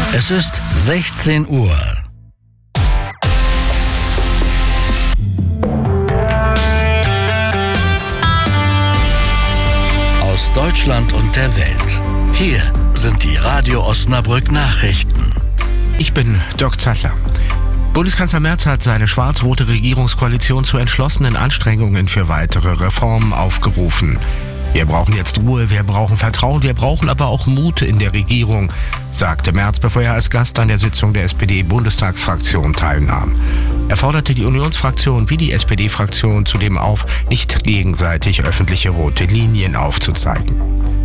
Es ist 16 Uhr. Aus Deutschland und der Welt. Hier sind die Radio Osnabrück Nachrichten. Ich bin Dirk Zattler. Bundeskanzler Merz hat seine schwarz-rote Regierungskoalition zu entschlossenen Anstrengungen für weitere Reformen aufgerufen. Wir brauchen jetzt Ruhe, wir brauchen Vertrauen, wir brauchen aber auch Mut in der Regierung, sagte Merz, bevor er als Gast an der Sitzung der SPD-Bundestagsfraktion teilnahm. Er forderte die Unionsfraktion wie die SPD-Fraktion zudem auf, nicht gegenseitig öffentliche rote Linien aufzuzeigen.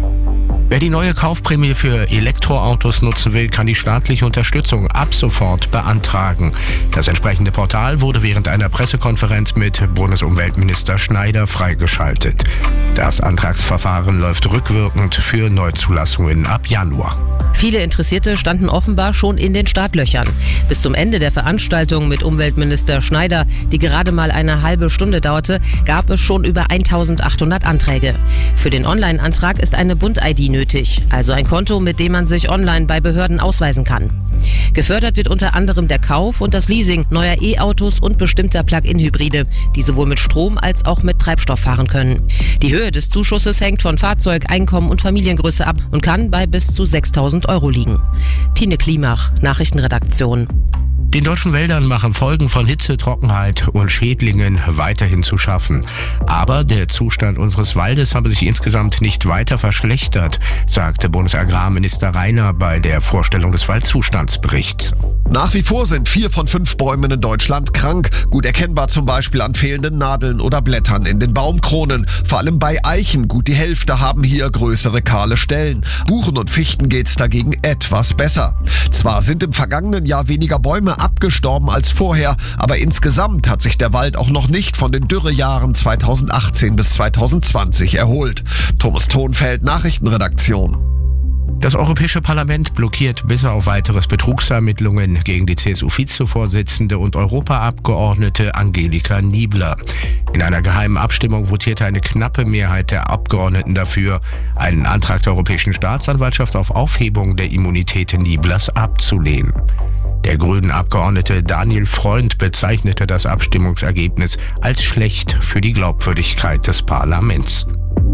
Wer die neue Kaufprämie für Elektroautos nutzen will, kann die staatliche Unterstützung ab sofort beantragen. Das entsprechende Portal wurde während einer Pressekonferenz mit Bundesumweltminister Schneider freigeschaltet. Das Antragsverfahren läuft rückwirkend für Neuzulassungen ab Januar. Viele Interessierte standen offenbar schon in den Startlöchern. Bis zum Ende der Veranstaltung mit Umweltminister Schneider, die gerade mal eine halbe Stunde dauerte, gab es schon über 1800 Anträge. Für den Online-Antrag ist eine Bund-ID nötig, also ein Konto, mit dem man sich online bei Behörden ausweisen kann. Gefördert wird unter anderem der Kauf und das Leasing neuer E-Autos und bestimmter Plug-in-Hybride, die sowohl mit Strom als auch mit Treibstoff fahren können. Die Höhe des Zuschusses hängt von Fahrzeug, Einkommen und Familiengröße ab und kann bei bis zu 6.000 Euro liegen. Tine Klimach, Nachrichtenredaktion. Den deutschen Wäldern machen Folgen von Hitze, Trockenheit und Schädlingen weiterhin zu schaffen. Aber der Zustand unseres Waldes habe sich insgesamt nicht weiter verschlechtert, sagte Bundesagrarminister Reiner bei der Vorstellung des Waldzustandsberichts. Nach wie vor sind 4 von 5 Bäumen in Deutschland krank. Gut erkennbar zum Beispiel an fehlenden Nadeln oder Blättern in den Baumkronen. Vor allem bei Eichen, gut die Hälfte haben hier größere kahle Stellen. Buchen und Fichten geht's dagegen etwas besser. Zwar sind im vergangenen Jahr weniger Bäume abgestorben als vorher, aber insgesamt hat sich der Wald auch noch nicht von den Dürrejahren 2018 bis 2020 erholt. Thomas Thonfeld, Nachrichtenredaktion. Das Europäische Parlament blockiert bis auf weiteres Betrugsermittlungen gegen die CSU-Vizevorsitzende und Europaabgeordnete Angelika Niebler. In einer geheimen Abstimmung votierte eine knappe Mehrheit der Abgeordneten dafür, einen Antrag der Europäischen Staatsanwaltschaft auf Aufhebung der Immunität Nieblers abzulehnen. Der grünen Abgeordnete Daniel Freund bezeichnete das Abstimmungsergebnis als schlecht für die Glaubwürdigkeit des Parlaments.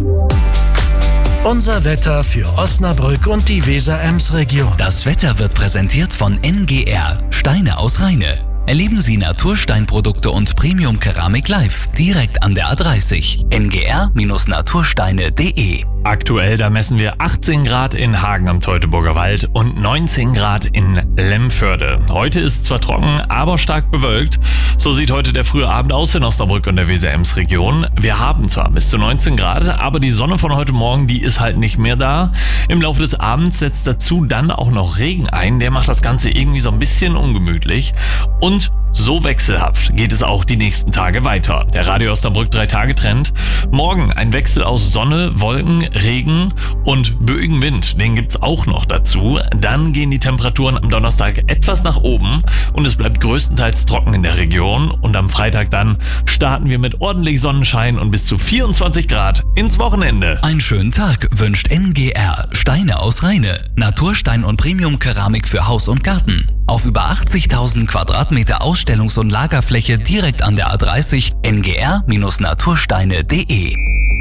Unser Wetter für Osnabrück und die Weser-Ems-Region. Das Wetter wird präsentiert von NGR, Steine aus Rheine. Erleben Sie Natursteinprodukte und Premium-Keramik live, direkt an der A30. ngr-natursteine.de. Aktuell, da messen wir 18 Grad in Hagen am Teutoburger Wald und 19 Grad in Lemförde. Heute ist zwar trocken, aber stark bewölkt. So sieht heute der frühe Abend aus in Osnabrück und der Weser-Ems-Region. Wir haben zwar bis zu 19 Grad, aber die Sonne von heute Morgen, die ist halt nicht mehr da. Im Laufe des Abends setzt dazu dann auch noch Regen ein. Der macht das Ganze irgendwie so ein bisschen ungemütlich. Und so wechselhaft geht es auch die nächsten Tage weiter. Der Radio Osnabrück 3-Tage-Trend. Morgen ein Wechsel aus Sonne, Wolken, Regen und böigem Wind. Den gibt's auch noch dazu. Dann gehen die Temperaturen am Donnerstag etwas nach oben und es bleibt größtenteils trocken in der Region. Und am Freitag dann starten wir mit ordentlich Sonnenschein und bis zu 24 Grad ins Wochenende. Einen schönen Tag wünscht NGR, Steine aus Rheine. Naturstein und Premium-Keramik für Haus und Garten. Auf über 80.000 Quadratmeter Ausstellungs- und Lagerfläche direkt an der A30 ngr-natursteine.de.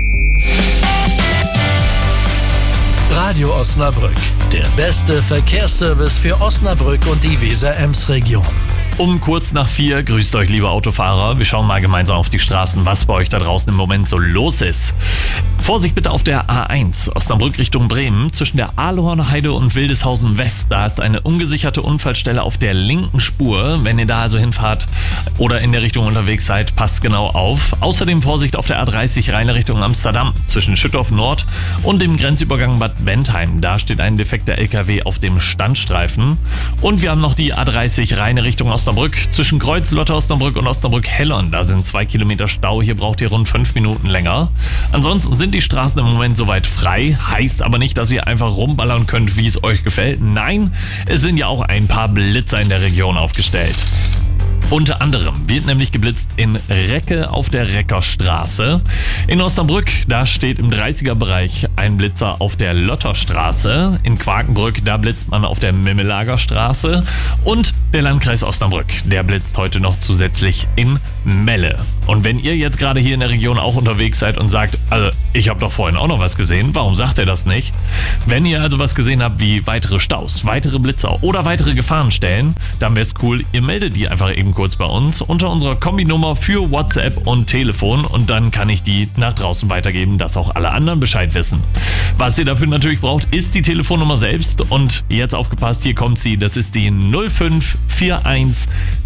Radio Osnabrück, der beste Verkehrsservice für Osnabrück und die Weser-Ems-Region. Um kurz nach 4 grüßt euch, liebe Autofahrer. Wir schauen mal gemeinsam auf die Straßen, was bei euch da draußen im Moment so los ist. Vorsicht bitte auf der A1, Osnabrück Richtung Bremen, zwischen der Ahlhornheide und Wildeshausen West. Da ist eine ungesicherte Unfallstelle auf der linken Spur. Wenn ihr da also hinfahrt oder in der Richtung unterwegs seid, passt genau auf. Außerdem Vorsicht auf der A30 Rheine Richtung Amsterdam, zwischen Schüttorf Nord und dem Grenzübergang Bad Bentheim. Da steht ein defekter LKW auf dem Standstreifen. Und wir haben noch die A30 Rheine Richtung Osnabrück, zwischen Kreuz-Lotte Osnabrück und Osnabrück-Hellern. Da sind 2 Kilometer Stau, hier braucht ihr rund 5 Minuten länger. Ansonsten sind die Straßen im Moment soweit frei, heißt aber nicht, dass ihr einfach rumballern könnt, wie es euch gefällt. Nein, es sind ja auch ein paar Blitzer in der Region aufgestellt. Unter anderem wird nämlich geblitzt in Recke auf der Reckerstraße. In Osnabrück, da steht im 30er-Bereich ein Blitzer auf der Lotterstraße. In Quakenbrück, da blitzt man auf der Mimmelager Straße. Und der Landkreis Osnabrück, der blitzt heute noch zusätzlich in Melle. Und wenn ihr jetzt gerade hier in der Region auch unterwegs seid und sagt, also ich habe doch vorhin auch noch was gesehen, warum sagt er das nicht? Wenn ihr also was gesehen habt wie weitere Staus, weitere Blitzer oder weitere Gefahrenstellen, dann wäre es cool, ihr meldet die einfach eben kurz bei uns unter unserer Kombinummer für WhatsApp und Telefon und dann kann ich die nach draußen weitergeben, dass auch alle anderen Bescheid wissen. Was ihr dafür natürlich braucht, ist die Telefonnummer selbst und jetzt aufgepasst, hier kommt sie, das ist die 0541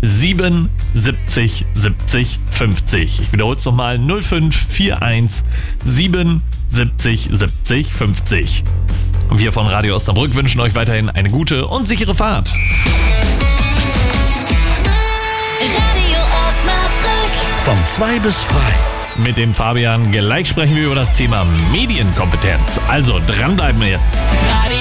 77 70 50. Ich wiederhole es nochmal, 0541 77 70 50. Wir von Radio Osnabrück wünschen euch weiterhin eine gute und sichere Fahrt. Radio Osnabrück. Von 2 bis frei. Mit dem Fabian gleich sprechen wir über das Thema Medienkompetenz. Also dranbleiben wir jetzt. Radio